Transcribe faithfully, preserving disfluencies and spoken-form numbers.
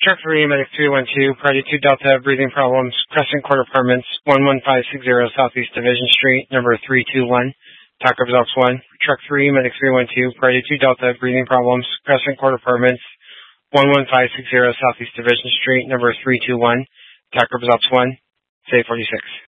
Truck three, Medic three one two, Priority two Delta, breathing problems, Crescent Court Apartments, one one five six zero Southeast Division Street, number three two one, Taco Results one. Truck three, Medic three one two, Priority two Delta, breathing problems, Crescent Court Apartments, one one five six zero Southeast Division Street, number three two one, Taco Results one, Say forty-six.